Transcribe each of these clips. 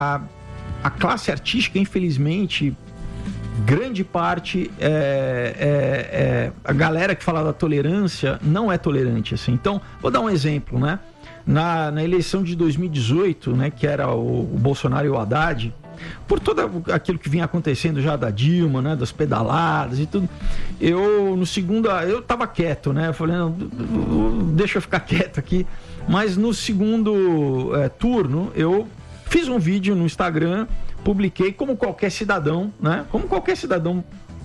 a classe artística, infelizmente, grande parte a galera que fala da tolerância não é tolerante, assim. Então, vou dar um exemplo, né? Na eleição de 2018, né, que era o Bolsonaro e o Haddad, por todo aquilo que vinha acontecendo já da Dilma, né, das pedaladas e tudo, eu tava quieto, né? Eu falei, não, deixa eu ficar quieto aqui. Mas no segundo turno, eu fiz um vídeo no Instagram, publiquei como qualquer cidadão, né? Como qualquer cidadão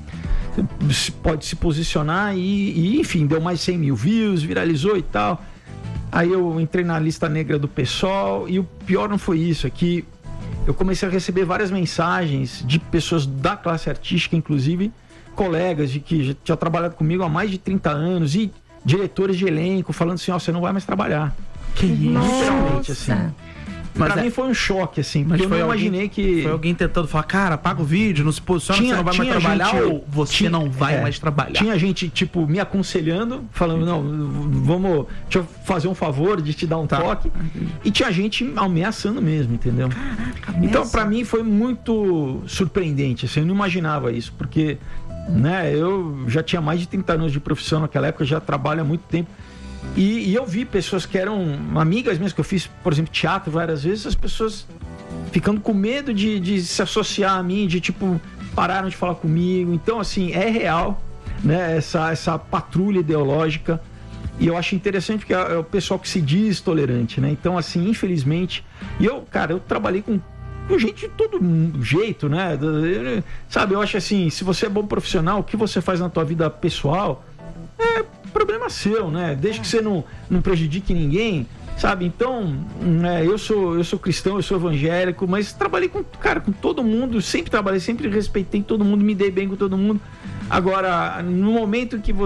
pode se posicionar e enfim, deu mais 100 mil views, viralizou e tal. Aí eu entrei na lista negra do PSOL e o pior não foi isso, é que eu comecei a receber várias mensagens de pessoas da classe artística, inclusive colegas de que já tinham trabalhado comigo há mais de 30 anos e diretores de elenco falando assim, você não vai mais trabalhar. Que isso? Literalmente, assim. Mas pra mim foi um choque, assim, porque eu não imaginei que... Foi alguém tentando falar, cara, apaga o vídeo, não se posiciona, você não vai mais trabalhar, ou você não vai mais trabalhar? Tinha gente, tipo, me aconselhando, falando, não, deixa eu fazer um favor de te dar um toque. E tinha gente ameaçando mesmo, entendeu? Caraca, então, pra mim, foi muito surpreendente, assim, eu não imaginava isso, porque, né, eu já tinha mais de 30 anos de profissão naquela época, já trabalho há muito tempo. E eu vi pessoas que eram amigas mesmo, que eu fiz, por exemplo, teatro várias vezes, as pessoas ficando com medo de se associar a mim, de tipo, pararam de falar comigo. Então, assim, é real, né, essa patrulha ideológica. E eu acho interessante porque é o pessoal que se diz tolerante, né? Então, assim, infelizmente... E eu trabalhei com gente de todo jeito, né? Sabe, eu acho assim, se você é bom profissional, o que você faz na tua vida pessoal é problema seu, né? Desde que você não prejudique ninguém, sabe? Então, eu sou cristão, eu sou evangélico, mas trabalhei com todo mundo, sempre trabalhei, sempre respeitei todo mundo, me dei bem com todo mundo. Agora, no momento que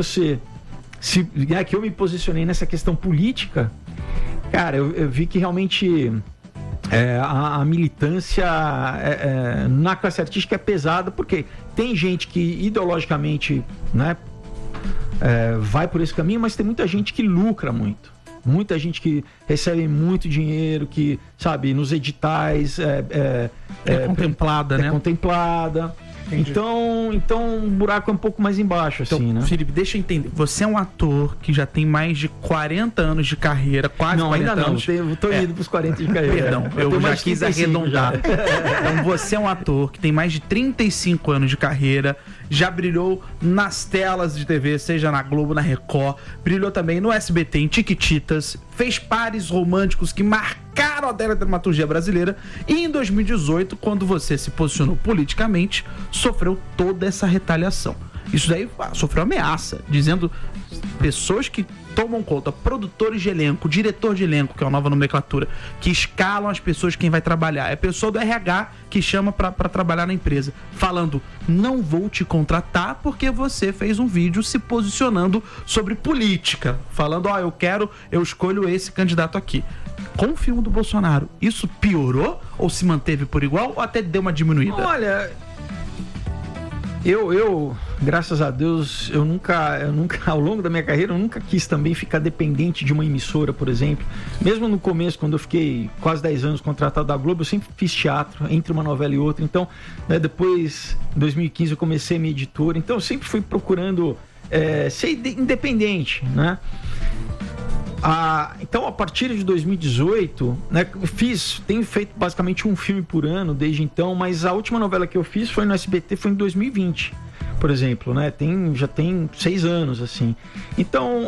que eu me posicionei nessa questão política, cara, eu vi que realmente a militância na classe artística é pesada, porque tem gente que ideologicamente, né, vai por esse caminho, mas tem muita gente que lucra muito. Muita gente que recebe muito dinheiro, que, sabe, nos editais contemplada, né? Contemplada. Então o buraco é um pouco mais embaixo, assim, então, né? Felipe, deixa eu entender. Você é um ator que já tem mais de 40 anos de carreira, quase 40 anos. Não, eu tô indo pros 40 de carreira. Perdão, eu já quis arredondar. Então você é um ator que tem mais de 35 anos de carreira, já brilhou nas telas de TV, seja na Globo, na Record, brilhou também no SBT, em Chiquititas, fez pares românticos que marcaram a dramaturgia brasileira, e em 2018, quando você se posicionou politicamente, sofreu toda essa retaliação. Isso daí sofreu ameaça, dizendo pessoas que tomam conta, produtores de elenco, diretor de elenco, que é uma nova nomenclatura, que escalam as pessoas, quem vai trabalhar. É a pessoa do RH que chama pra trabalhar na empresa, falando, não vou te contratar porque você fez um vídeo se posicionando sobre política, falando, eu escolho esse candidato aqui. Com o filme do Bolsonaro, isso piorou ou se manteve por igual ou até deu uma diminuída? Olha, eu graças a Deus, eu nunca, ao longo da minha carreira, eu nunca quis também ficar dependente de uma emissora, por exemplo. Mesmo no começo, quando eu fiquei quase 10 anos contratado da Globo, eu sempre fiz teatro, entre uma novela e outra. Então, né, depois, em 2015, eu comecei a minha editora. Então, eu sempre fui procurando ser independente, né? Então, a partir de 2018, né, tenho feito basicamente um filme por ano desde então, mas a última novela que eu fiz foi no SBT, foi em 2020, por exemplo, né? Já tem 6 anos, assim. Então,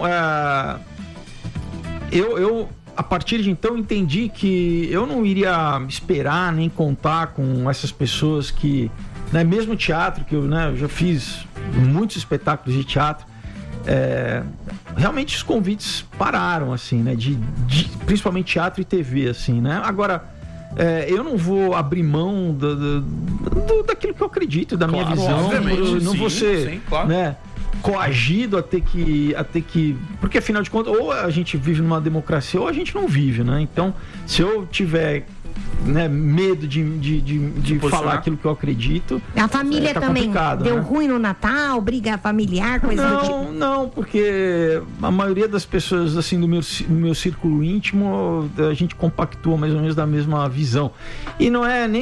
eu a partir de então entendi que eu não iria esperar nem contar com essas pessoas que, né, mesmo teatro, que eu já fiz muitos espetáculos de teatro, realmente os convites pararam, assim, né? Principalmente teatro e TV, assim, né? Agora, eu não vou abrir mão daquilo que eu acredito, da minha visão. Não vou ser, claro, né, coagido a ter que... Porque, afinal de contas, ou a gente vive numa democracia ou a gente não vive, né? Então, se eu tiver né, medo de falar aquilo que eu acredito. A família também deu ruim no Natal, briga familiar, coisa do tipo? Não, porque a maioria das pessoas assim do meu círculo íntimo, a gente compactua mais ou menos da mesma visão. E não é nem